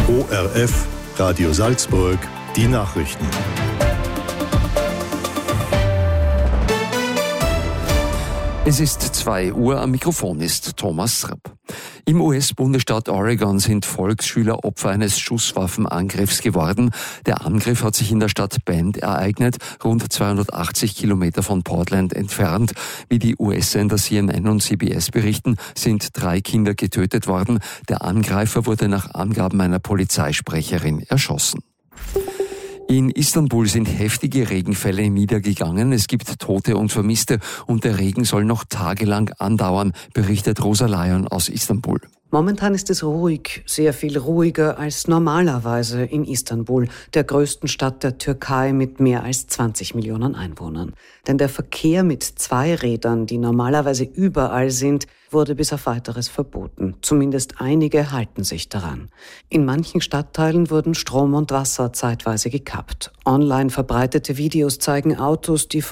ORF, Radio Salzburg, die Nachrichten. Es ist 2 Uhr, am Mikrofon ist Thomas Rapp. Im US-Bundesstaat Oregon sind Volksschüler Opfer eines Schusswaffenangriffs geworden. Der Angriff hat sich in der Stadt Bend ereignet, rund 280 Kilometer von Portland entfernt. Wie die US-Sender CNN und CBS berichten, sind 3 Kinder getötet worden. Der Angreifer wurde nach Angaben einer Polizeisprecherin erschossen. In Istanbul sind heftige Regenfälle niedergegangen. Es gibt Tote und Vermisste und der Regen soll noch tagelang andauern, berichtet Rosa Lyon aus Istanbul. Momentan ist es ruhig, sehr viel ruhiger als normalerweise in Istanbul, der größten Stadt der Türkei mit mehr als 20 Millionen Einwohnern. Denn der Verkehr mit Zweirädern, die normalerweise überall sind, wurde bis auf Weiteres verboten. Zumindest einige halten sich daran. In manchen Stadtteilen wurden Strom und Wasser zeitweise gekappt. Online verbreitete Videos zeigen Autos, die